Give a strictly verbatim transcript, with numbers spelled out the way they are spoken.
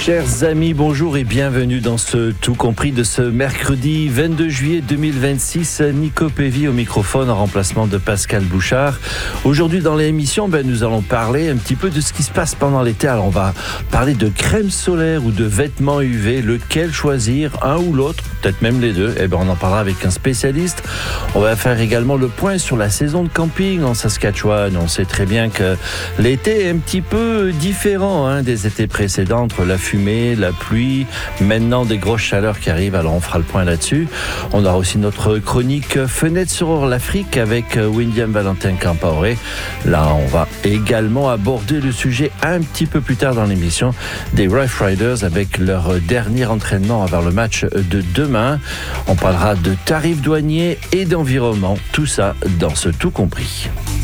Chers amis, bonjour et bienvenue dans ce Tout Compris de ce mercredi vingt-deux juillet deux mille vingt-six. Nico Pévy au microphone en remplacement de Pascal Bouchard. Aujourd'hui dans l'émission, ben, nous allons parler un petit peu de ce qui se passe pendant l'été. Alors on va parler de crème solaire ou de vêtements U V. Lequel choisir, un ou l'autre, peut-être même les deux. Eh ben, on en parlera avec un spécialiste. On va faire également le point sur la saison de camping en Saskatchewan. On sait très bien que l'été est un petit peu différent hein, des étés précédents, entre la fumée, la pluie, maintenant des grosses chaleurs qui arrivent, alors on fera le point là-dessus. On aura aussi notre chronique Fenêtre sur l'Afrique avec William Valentin Campaoré. Là, on va également aborder le sujet un petit peu plus tard dans l'émission des Rough Riders avec leur dernier entraînement avant le match de demain. On parlera de tarifs douaniers et d'environnement, tout ça dans ce Tout Compris.